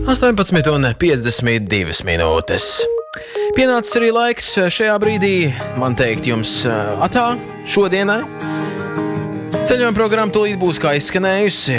18:52 minūtes. Pienācis arī laiks šajā brīdī man teikt jums atā šodienai. Ceļojuma programma tūlīt būs kā izskanējusi.